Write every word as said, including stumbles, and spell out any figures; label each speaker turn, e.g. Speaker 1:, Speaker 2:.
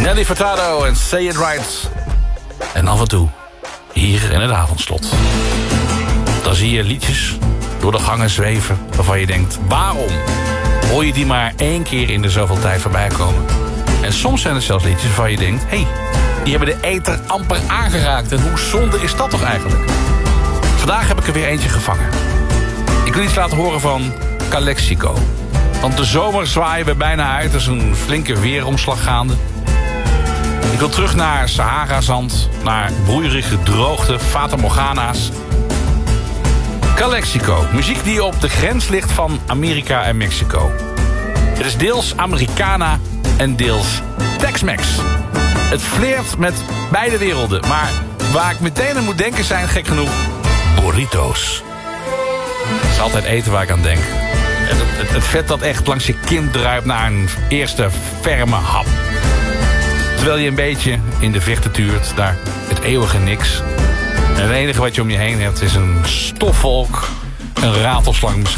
Speaker 1: Nelly Furtado en Say It Right. En af en toe, hier in het avondslot. Dan zie je liedjes door de gangen zweven waarvan je denkt, waarom hoor je die maar één keer in de zoveel tijd voorbij komen? En soms zijn er zelfs liedjes waarvan je denkt, hé, hey, die hebben de ether amper aangeraakt. En hoe zonde is dat toch eigenlijk? Vandaag heb ik er weer eentje gevangen. Ik wil iets laten horen van Calexico. Want de zomer zwaaien we bijna uit. Er is een flinke weeromslag gaande. Ik wil terug naar Sahara-zand, naar broeierige droogte, Fata Morgana's. Calexico, muziek die op de grens ligt van Amerika en Mexico. Het is deels Americana en deels Tex-Mex. Het fleert met beide werelden, maar waar ik meteen aan moet denken zijn, gek genoeg, burritos. Het is altijd eten waar ik aan denk. Het, het, het vet dat echt langs je kin druipt naar een eerste ferme hap. Terwijl je een beetje in de verte tuurt naar het eeuwige niks. En het enige wat je om je heen hebt is een stofwolk, een ratelslang misschien.